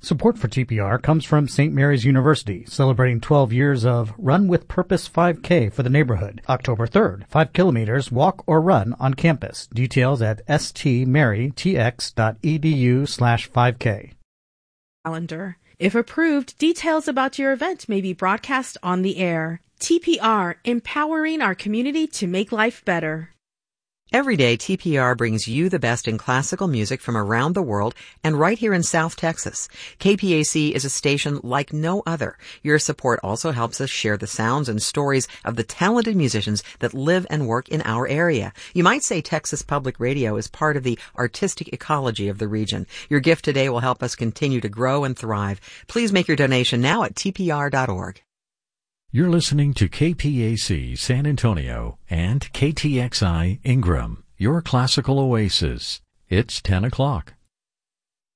Support for TPR comes from St. Mary's University, celebrating 12 years of Run with Purpose 5K for the neighborhood. October 3rd, 5 kilometers, walk or run on campus. Details at stmarytx.edu/5K. Calendar. If approved, details about your event may be broadcast on the air. TPR, empowering our community to make life better. Every day, TPR brings you the best in classical music from around the world and right here in South Texas. KPAC is a station like no other. Your support also helps us share the sounds and stories of the talented musicians that live and work in our area. You might say Texas Public Radio is part of the artistic ecology of the region. Your gift today will help us continue to grow and thrive. Please make your donation now at tpr.org. You're listening to KPAC San Antonio and KTXI Ingram, your classical oasis. It's 10 o'clock.